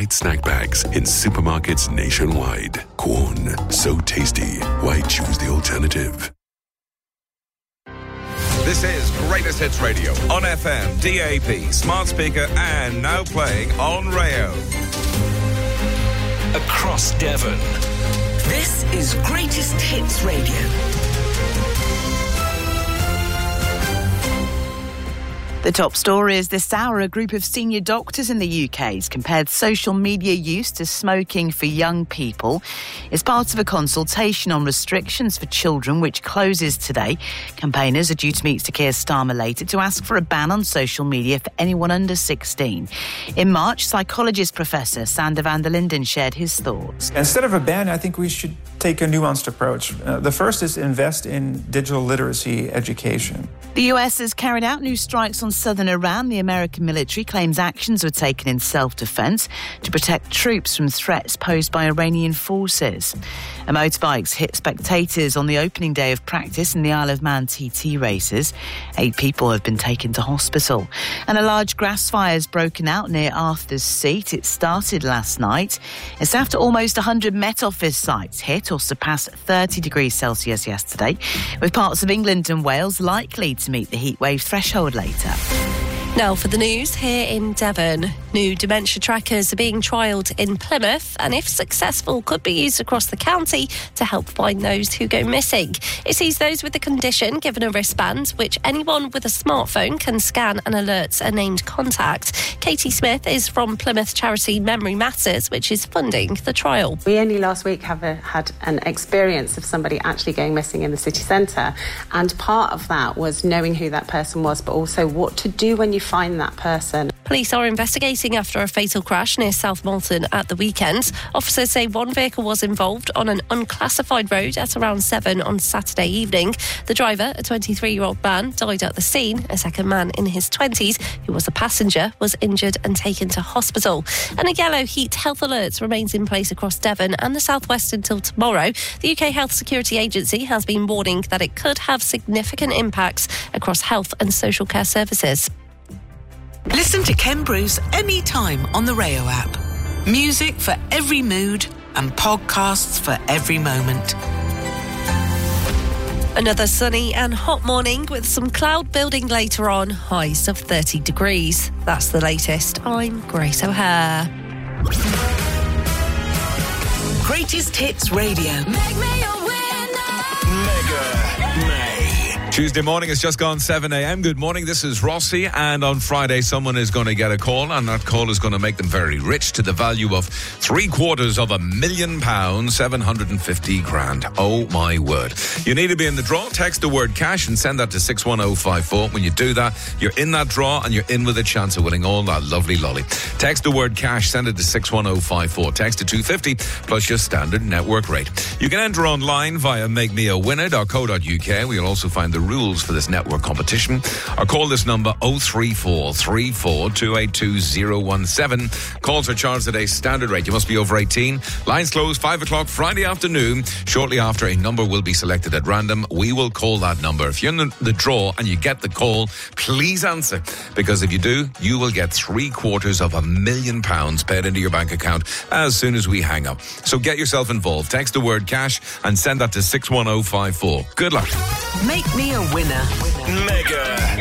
light snack bags in supermarkets nationwide. Quorn, so tasty. Why choose the alternative? This is Greatest Hits Radio on FM, DAB, smart speaker, and now playing on Rayo. Across Devon. This is Greatest Hits Radio. The top story is this hour. A group of senior doctors in the UK has compared social media use to smoking for young people. It's part of a consultation on restrictions for children, which closes today. Campaigners are due to meet Sir Keir Starmer later to ask for a ban on social media for anyone under 16. In March, psychologist Professor Sander van der Linden shared his thoughts. Instead of a ban, I think we should take a nuanced approach. The first is invest in digital literacy education. The US has carried out new strikes on southern Iran. The American military claims actions were taken in self-defense to protect troops from threats posed by Iranian forces. Motorbikes hit spectators on the opening day of practice in the Isle of Man TT races. 8 people have been taken to hospital. And a large grass fire has broken out near Arthur's Seat. It started last night. It's after almost 100 Met Office sites hit or surpassed 30 degrees Celsius yesterday, with parts of England and Wales likely to meet the heatwave threshold later. Now for the news here in Devon. New dementia trackers are being trialled in Plymouth and, if successful, could be used across the county to help find those who go missing. It sees those with the condition given a wristband, which anyone with a smartphone can scan and alert a named contact. Katie Smith is from Plymouth charity Memory Matters, which is funding the trial. We only last week have had an experience of somebody actually going missing in the city centre, and part of that was knowing who that person was, but also what to do when you find that person. Police are investigating after a fatal crash near South Molton at the weekend. Officers say one vehicle was involved on an unclassified road at around 7 on Saturday evening. The driver, a 23-year-old man, died at the scene. A second man in his 20s, who was a passenger, was injured and taken to hospital. And a yellow heat health alert remains in place across Devon and the southwest until tomorrow. The UK Health Security Agency has been warning that it could have significant impacts across health and social care services. Listen to Ken Bruce anytime on the Rayo app. Music for every mood and podcasts for every moment. Another sunny and hot morning with some cloud building later on, highs of 30 degrees. That's the latest. I'm Grace O'Hare. Greatest Hits Radio. Make me a winner. Mega May. Tuesday morning, it's just gone 7 a.m. Good morning, this is Rossi, and on Friday someone is going to get a call, and that call is going to make them very rich to the value of £750,000, 750 grand. Oh my word. You need to be in the draw. Text the word cash and send that to 61054. When you do that, you're in that draw and you're in with a chance of winning all that lovely lolly. Text the word cash, send it to 61054. Text to 250 plus your standard network rate. You can enter online via makemeawinner.co.uk. We'll also find the rules for this network competition, or call this number 03434 282 017. Calls are charged at a standard rate. You must be over 18. Lines close 5 o'clock Friday afternoon. Shortly after, a number will be selected at random. We will call that number. If you're in the draw and you get the call, please answer, because if you do, you will get £750,000 paid into your bank account as soon as we hang up. So get yourself involved. Text the word cash and send that to 61054. Good luck. Make me a winner. Mega